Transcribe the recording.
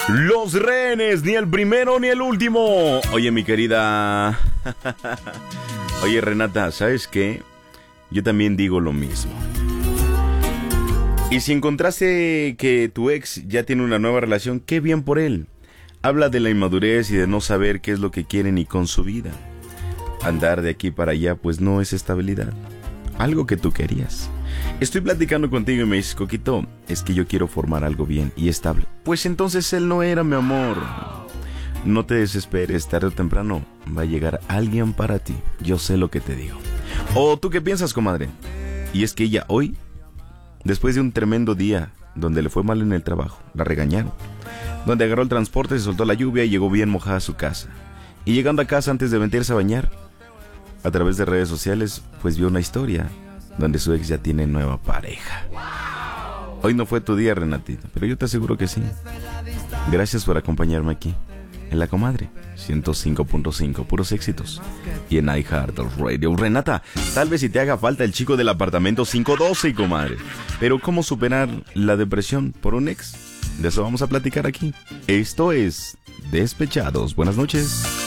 Los rehenes, ni el primero ni el último. Oye, mi querida... Oye, Renata, ¿sabes qué? Yo también digo lo mismo. Y si encontraste que tu ex ya tiene una nueva relación, qué bien por él. Habla de la inmadurez y de no saber qué es lo que quiere ni con su vida. Andar de aquí para allá pues no es estabilidad. Algo que tú querías. Estoy platicando contigo y me dices, Coquito, es que yo quiero formar algo bien y estable. Pues entonces él no era, mi amor. No te desesperes, tarde o temprano va a llegar alguien para ti. Yo sé lo que te digo. ¿O tú qué piensas, comadre? Y es que ella hoy, después de un tremendo día donde le fue mal en el trabajo, la regañaron, donde agarró el transporte, se soltó la lluvia y llegó bien mojada a su casa. Y llegando a casa antes de meterse a bañar, a través de redes sociales, pues vio una historia donde su ex ya tiene nueva pareja. Hoy no fue tu día, Renatita, pero yo te aseguro que sí. Gracias por acompañarme aquí, en La Comadre 105.5, puros éxitos. Y en iHeartRadio. Renata, tal vez si te haga falta el chico del apartamento 512, comadre. Pero ¿cómo superar la depresión por un ex? De eso vamos a platicar aquí. Esto es Despechados. Buenas noches.